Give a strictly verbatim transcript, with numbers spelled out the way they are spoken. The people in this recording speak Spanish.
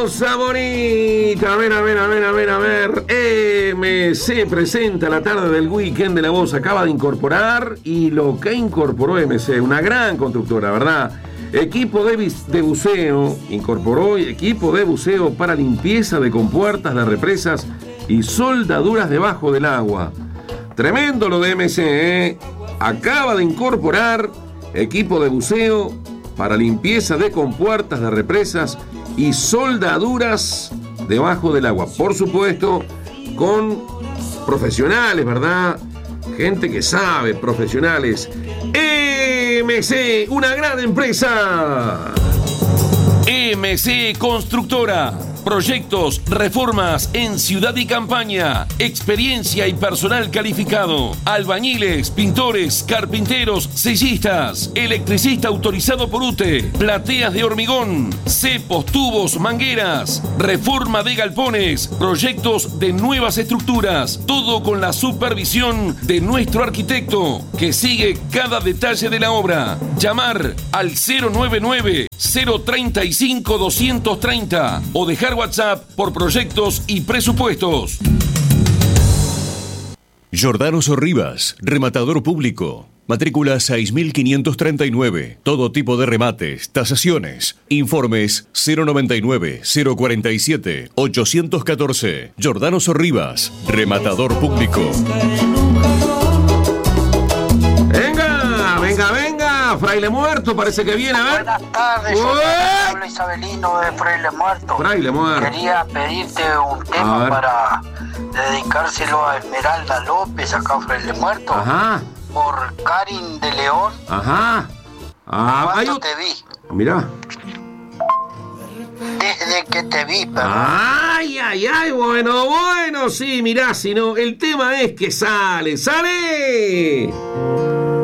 cosa bonita. A ver, a ver, a ver, a ver, a ver. M C presenta la tarde del weekend de La Voz. Acaba de incorporar y lo que incorporó M C, una gran constructora, ¿verdad? Equipo de, de buceo, incorporó equipo de buceo para limpieza de compuertas de represas y soldaduras debajo del agua. Tremendo lo de M C, ¿eh? Acaba de incorporar equipo de buceo para limpieza de compuertas de represas y soldaduras debajo del agua. Por supuesto, con profesionales, ¿verdad? Gente que sabe, profesionales. M C, una gran empresa. M C Constructora. Proyectos, reformas en ciudad y campaña. Experiencia y personal calificado. Albañiles, pintores, carpinteros, sellistas. Electricista autorizado por U T E. Plateas de hormigón. Cepos, tubos, mangueras. Reforma de galpones. Proyectos de nuevas estructuras. Todo con la supervisión de nuestro arquitecto, que sigue cada detalle de la obra. Llamar al cero nueve nueve, cero treinta y cinco, doscientos treinta o dejar WhatsApp por proyectos y presupuestos. Giordano Sorribas, rematador público. Matrícula seis mil quinientos treinta y nueve. Todo tipo de remates, tasaciones. Informes cero noventa y nueve, cero cuarenta y siete, ochocientos catorce. Giordano Sorribas, rematador público. Venga, venga, venga. Fraile Muerto, parece que viene, a ver. Buenas tardes, yo hablo Isabelino de Fraile Muerto. Fraile Muerto. Quería pedirte un tema para dedicárselo a Esmeralda López, acá en Fraile Muerto. Ajá. Por Karin de León. Ajá. Ah, ¿Cuándo hay... te vi? Mirá. Desde que te vi, perdón. Ay, ay, ay, bueno, bueno, sí, mirá, si no, el tema es que sale, ¡sale!